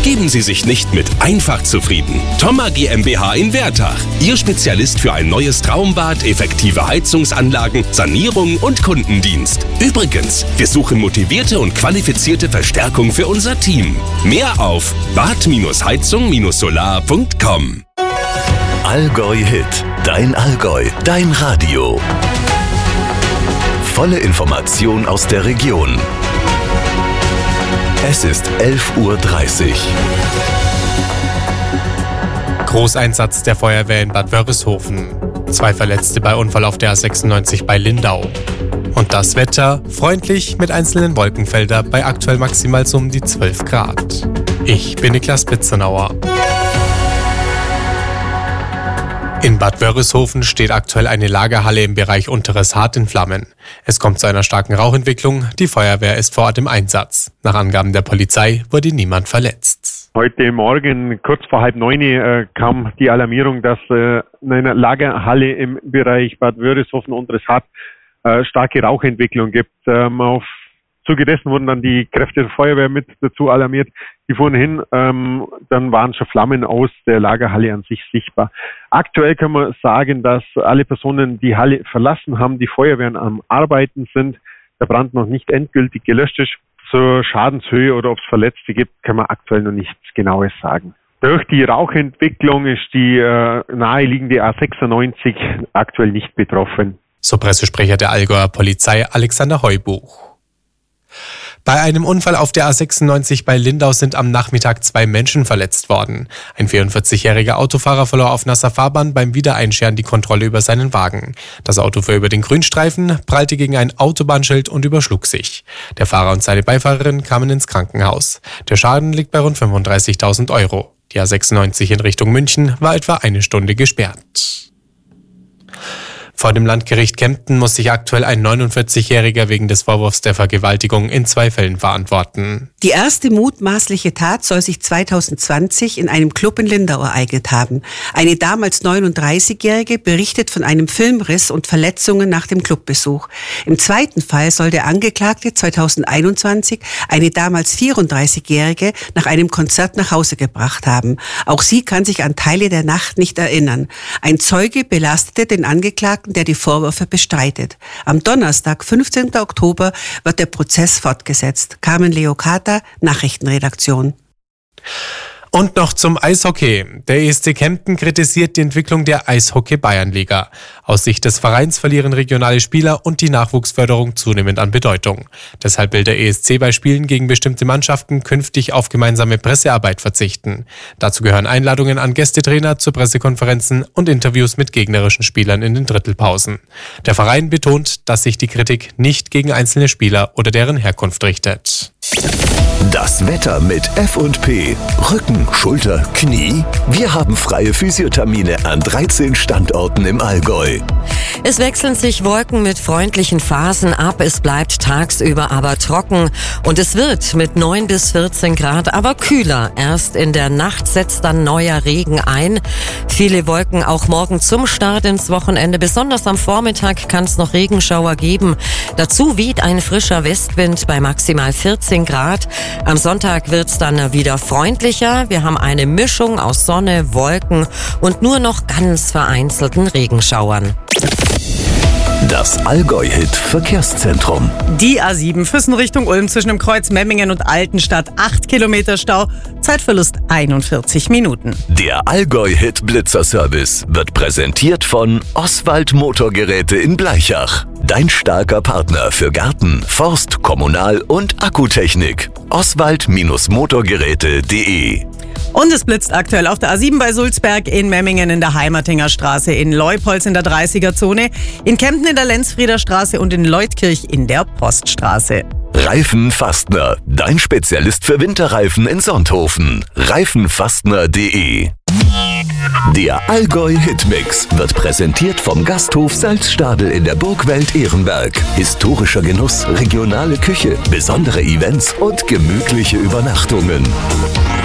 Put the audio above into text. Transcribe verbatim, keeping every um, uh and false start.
Geben Sie sich nicht mit einfach zufrieden. Thoma GmbH in Wertach. Ihr Spezialist für ein neues Traumbad, effektive Heizungsanlagen, Sanierung und Kundendienst. Übrigens, wir suchen motivierte und qualifizierte Verstärkung für unser Team. Mehr auf bad heizung solar punkt com. Allgäu Hit. Dein Allgäu. Dein Radio. Volle Information aus der Region. Es ist elf Uhr dreißig. Großeinsatz der Feuerwehr in Bad Wörishofen. Zwei Verletzte bei Unfall auf der A sechsundneunzig bei Lindau. Und das Wetter freundlich mit einzelnen Wolkenfeldern bei aktuell maximal so um die zwölf Grad. Ich bin Niklas Bitzenauer. In Bad Wörishofen steht aktuell eine Lagerhalle im Bereich Unteres Hart in Flammen. Es kommt zu einer starken Rauchentwicklung. Die Feuerwehr ist vor Ort im Einsatz. Nach Angaben der Polizei wurde niemand verletzt. Heute Morgen, kurz vor halb neun, äh, kam die Alarmierung, dass äh, in einer Lagerhalle im Bereich Bad Wörishofen Unteres Hart äh, starke Rauchentwicklung gibt. Ähm, auf Zuge dessen wurden dann die Kräfte der Feuerwehr mit dazu alarmiert. Die fuhren hin, ähm, dann waren schon Flammen aus der Lagerhalle an sich sichtbar. Aktuell kann man sagen, dass alle Personen die Halle verlassen haben, die Feuerwehren am Arbeiten sind, der Brand noch nicht endgültig gelöscht ist. Zur Schadenshöhe oder ob es Verletzte gibt, kann man aktuell noch nichts Genaues sagen. Durch die Rauchentwicklung ist die äh, naheliegende A sechsundneunzig aktuell nicht betroffen. So Pressesprecher der Allgäuer Polizei Alexander Heubuch. Bei einem Unfall auf der A sechsundneunzig bei Lindau sind am Nachmittag zwei Menschen verletzt worden. Ein vierundvierzigjähriger Autofahrer verlor auf nasser Fahrbahn beim Wiedereinscheren die Kontrolle über seinen Wagen. Das Auto fuhr über den Grünstreifen, prallte gegen ein Autobahnschild und überschlug sich. Der Fahrer und seine Beifahrerin kamen ins Krankenhaus. Der Schaden liegt bei rund fünfunddreißigtausend Euro. Die A sechsundneunzig in Richtung München war etwa eine Stunde gesperrt. Vor dem Landgericht Kempten muss sich aktuell ein neunundvierzigjähriger wegen des Vorwurfs der Vergewaltigung in zwei Fällen verantworten. Die erste mutmaßliche Tat soll sich zweitausendzwanzig in einem Club in Lindau ereignet haben. Eine damals neununddreißigjährige berichtet von einem Filmriss und Verletzungen nach dem Clubbesuch. Im zweiten Fall soll der Angeklagte zweitausendeinundzwanzig eine damals vierunddreißigjährige nach einem Konzert nach Hause gebracht haben. Auch sie kann sich an Teile der Nacht nicht erinnern. Ein Zeuge belastete den Angeklagten, der die Vorwürfe bestreitet. Am Donnerstag, fünfzehnten Oktober, wird der Prozess fortgesetzt. Carmen Leocata, Nachrichtenredaktion. Und noch zum Eishockey. Der E S C Kempten kritisiert die Entwicklung der Eishockey-Bayernliga. Aus Sicht des Vereins verlieren regionale Spieler und die Nachwuchsförderung zunehmend an Bedeutung. Deshalb will der E S C bei Spielen gegen bestimmte Mannschaften künftig auf gemeinsame Pressearbeit verzichten. Dazu gehören Einladungen an Gästetrainer zu Pressekonferenzen und Interviews mit gegnerischen Spielern in den Drittelpausen. Der Verein betont, dass sich die Kritik nicht gegen einzelne Spieler oder deren Herkunft richtet. Das Wetter mit F und P. Rücken, Schulter, Knie. Wir haben freie Physiothermine an dreizehn Standorten im Allgäu. Es wechseln sich Wolken mit freundlichen Phasen ab. Es bleibt tagsüber aber trocken. Und es wird mit neun bis vierzehn Grad aber kühler. Erst in der Nacht setzt dann neuer Regen ein. Viele Wolken auch morgen zum Start ins Wochenende. Besonders am Vormittag kann es noch Regenschauer geben. Dazu weht ein frischer Westwind bei maximal vierzehn Grad. Am Sonntag wird es dann wieder freundlicher. Wir haben eine Mischung aus Sonne, Wolken und nur noch ganz vereinzelten Regenschauern. Das Allgäu-Hit Verkehrszentrum. Die A sieben Füssen Richtung Ulm zwischen dem Kreuz Memmingen und Altenstadt. acht Kilometer Stau, Zeitverlust einundvierzig Minuten. Der Allgäu-Hit Blitzerservice wird präsentiert von Oswald Motorgeräte in Blaichach. Dein starker Partner für Garten, Forst, Kommunal- und Akkutechnik. oswald Motorgeräte punkt de. Und es blitzt aktuell auf der A sieben bei Sulzberg, in Memmingen in der Heimatinger Straße, in Leupolz in der dreißiger-Zone, in Kempten in der Lenzfrieder Straße und in Leutkirch in der Poststraße. Reifen Fastner, dein Spezialist für Winterreifen in Sonthofen. reifenfastner punkt de. Der Allgäu-Hitmix wird präsentiert vom Gasthof Salzstadel in der Burgwelt Ehrenberg. Historischer Genuss, regionale Küche, besondere Events und gemütliche Übernachtungen.